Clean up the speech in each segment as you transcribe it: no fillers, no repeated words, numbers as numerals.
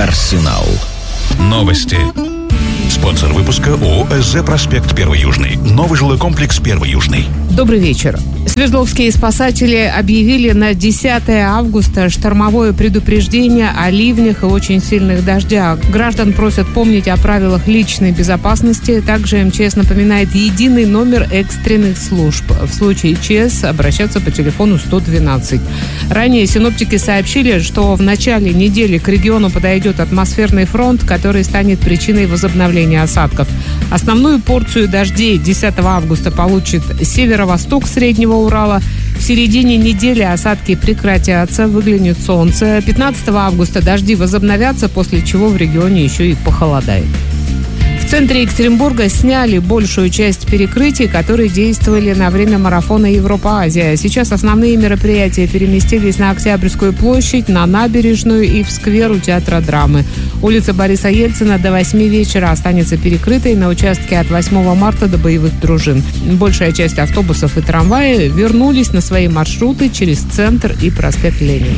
Арсенал. Новости. Спонсор выпуска ООО «СЗ Проспект 1 Южный». Новый жилой комплекс 1 Южный. Добрый вечер. Свердловские спасатели объявили на 10 августа штормовое предупреждение о ливнях и очень сильных дождях. Граждан просят помнить о правилах личной безопасности. Также МЧС напоминает единый номер экстренных служб. В случае ЧС обращаться по телефону 112. Ранее синоптики сообщили, что в начале недели к региону подойдет атмосферный фронт, который станет причиной возобновления осадков. Основную порцию дождей 10 августа получит северо-восток Среднего Урала. В середине недели осадки прекратятся, выглянет солнце. 15 августа дожди возобновятся, после чего в регионе еще и похолодает. В центре Екатеринбурга сняли большую часть перекрытий, которые действовали на время марафона Европа-Азия. Сейчас основные мероприятия переместились на Октябрьскую площадь, на набережную и в сквер у Театра драмы. Улица Бориса Ельцина до 8 вечера останется перекрытой на участке от 8 марта до боевых дружин. Большая часть автобусов и трамваев вернулись на свои маршруты через центр и проспект Ленина.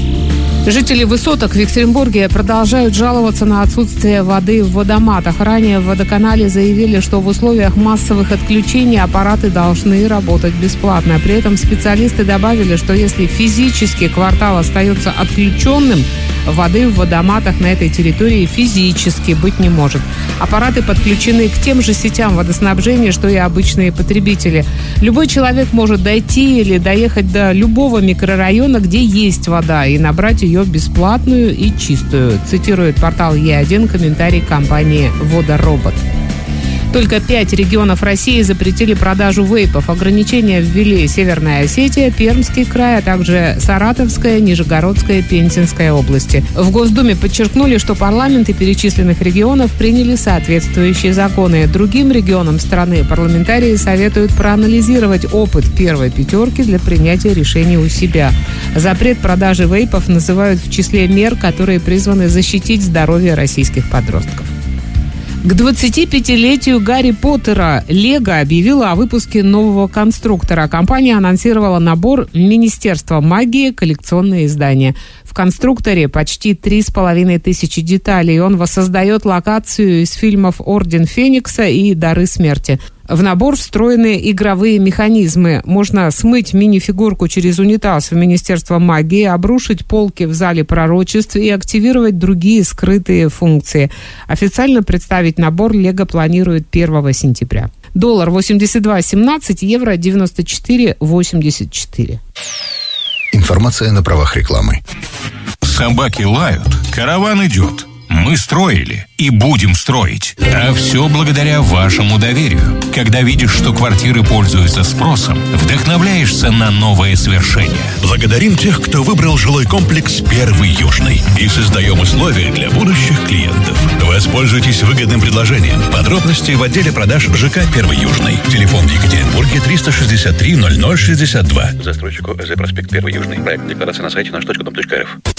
Жители высоток в Екатеринбурге продолжают жаловаться на отсутствие воды в водоматах. Ранее в водоканале заявили, что в условиях массовых отключений аппараты должны работать бесплатно. При этом специалисты добавили, что если физически квартал остается отключенным, воды в водоматах на этой территории физически быть не может. Аппараты подключены к тем же сетям водоснабжения, что и обычные потребители. Любой человек может дойти или доехать до любого микрорайона, где есть вода, и набрать ее бесплатную и чистую, цитирует портал Е1 комментарий компании «Водоробот». Только 5 регионов России запретили продажу вейпов. Ограничения ввели Северная Осетия, Пермский край, а также Саратовская, Нижегородская, Пензенская области. В Госдуме подчеркнули, что парламенты перечисленных регионов приняли соответствующие законы. Другим регионам страны парламентарии советуют проанализировать опыт первой пятерки для принятия решений у себя. Запрет продажи вейпов называют в числе мер, которые призваны защитить здоровье российских подростков. К 25-летию Гарри Поттера «Лего» объявила о выпуске нового конструктора. Компания анонсировала набор «Министерство магии. Коллекционные издания». В конструкторе почти 3500 деталей. Он воссоздает локацию из фильмов «Орден Феникса» и «Дары смерти». В набор встроены игровые механизмы. Можно смыть мини-фигурку через унитаз в Министерство магии, обрушить полки в зале пророчеств и активировать другие скрытые функции. Официально представить набор «Лего» планирует 1 сентября. Доллар 82.17, евро 94.84. Информация на правах рекламы. Собаки лают, караван идет. Мы строили и будем строить. А все благодаря вашему доверию. Когда видишь, что квартиры пользуются спросом, вдохновляешься на новые свершения. Благодарим тех, кто выбрал жилой комплекс 1 Южный. И создаем условия для будущих клиентов. Воспользуйтесь выгодным предложением. Подробности в отделе продаж ЖК 1 Южный. Телефон в Екатеринбурге 363 0062. Застройщику СЗ Проспект 1 Южный. Проект декларации на сайте наш.дом.рф.